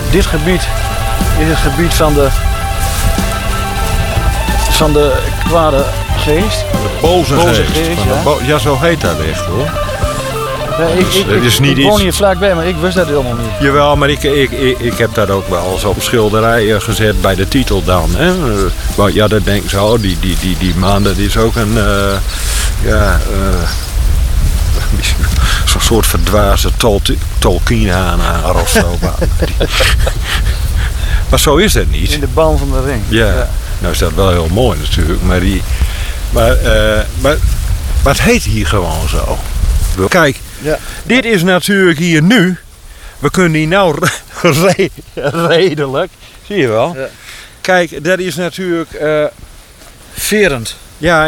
Dit gebied is het gebied van de kwade geest. De boze geest. Ja. Ja, zo heet dat echt hoor. Ja, ik woon hier vlakbij, maar ik wist dat helemaal niet. Jawel, maar ik heb dat ook wel eens op schilderijen gezet bij de titel dan. Hè? Want ja, dat denk ik zo, die man, dat is ook een... zo'n soort verdwaasde Tolkien-aanhanger of zo. Maar zo is dat niet. In de band van de ring. Ja. Nou is dat wel heel mooi natuurlijk, maar het heet hier gewoon zo. Kijk, dit is natuurlijk hier nu. We kunnen hier nou redelijk, zie je wel. Ja. Kijk, dat is natuurlijk... Verend. Ja,